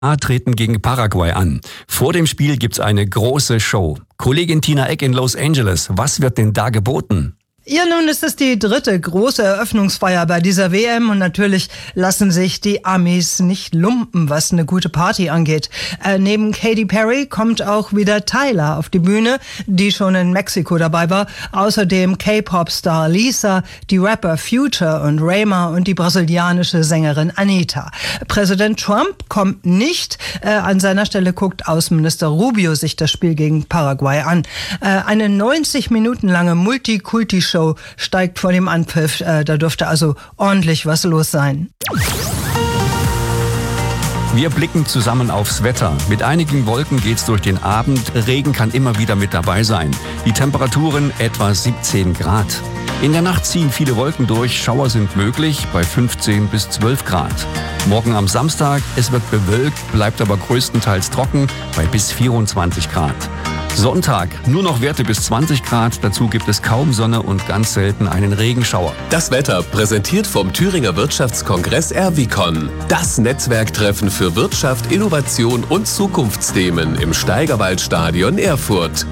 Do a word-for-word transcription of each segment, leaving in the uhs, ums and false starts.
treten gegen Paraguay an. Vor dem Spiel gibt's eine große Show. Kollegin Tina Eck in Los Angeles, was wird denn da geboten? Ja, nun ist es die dritte große Eröffnungsfeier bei dieser W M und natürlich lassen sich die Amis nicht lumpen, was eine gute Party angeht. Äh, neben Katy Perry kommt auch wieder Tyla auf die Bühne, die schon in Mexiko dabei war. Außerdem K-Pop-Star Lisa, die Rapper Future und Rayma und die brasilianische Sängerin Anitta. Präsident Trump kommt nicht. Äh, an seiner Stelle guckt Außenminister Rubio sich das Spiel gegen Paraguay an. Äh, eine neunzig Minuten lange Multikulti-Show steigt vor dem Anpfiff. Äh, da dürfte also ordentlich was los sein. Wir blicken zusammen aufs Wetter. Mit einigen Wolken geht's durch den Abend. Regen kann immer wieder mit dabei sein. Die Temperaturen etwa siebzehn Grad. In der Nacht ziehen viele Wolken durch. Schauer sind möglich bei fünfzehn bis zwölf Grad. Morgen am Samstag, es wird bewölkt, bleibt aber größtenteils trocken bei bis vierundzwanzig Grad. Sonntag, nur noch Werte bis zwanzig Grad, dazu gibt es kaum Sonne und ganz selten einen Regenschauer. Das Wetter präsentiert vom Thüringer Wirtschaftskongress Erwicon. Das Netzwerktreffen für Wirtschaft, Innovation und Zukunftsthemen im Steigerwaldstadion Erfurt.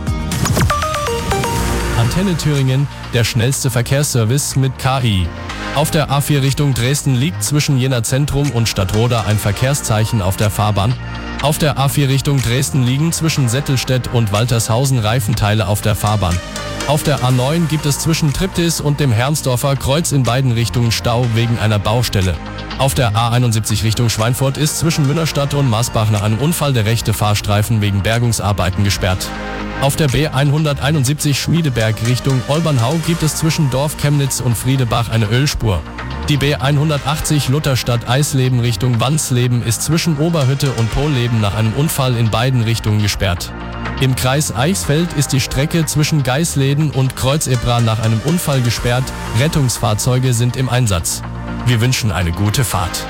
Antenne Thüringen, der schnellste Verkehrsservice mit K I. Auf der A vier Richtung Dresden liegt zwischen Jena Zentrum und Stadtroda ein Verkehrszeichen auf der Fahrbahn. Auf der A vier Richtung Dresden liegen zwischen Settelstedt und Waltershausen Reifenteile auf der Fahrbahn. Auf der A neun gibt es zwischen Triptis und dem Hermsdorfer Kreuz in beiden Richtungen Stau wegen einer Baustelle. Auf der A einundsiebzig Richtung Schweinfurt ist zwischen Münnerstadt und Maßbach nach einem Unfall der rechte Fahrstreifen wegen Bergungsarbeiten gesperrt. Auf der B hunderteinundsiebzig Schmiedeberg Richtung Olbernhau gibt es zwischen Dorf Chemnitz und Friedebach eine Ölspur. Die B hundertachtzig Lutherstadt-Eisleben Richtung Wansleben ist zwischen Oberhütte und Pohleben nach einem Unfall in beiden Richtungen gesperrt. Im Kreis Eichsfeld ist die Strecke zwischen Geisleden und Kreuzebra nach einem Unfall gesperrt. Rettungsfahrzeuge sind im Einsatz. Wir wünschen eine gute Fahrt.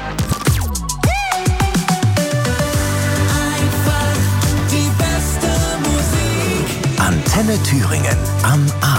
Antenne Thüringen am Abend.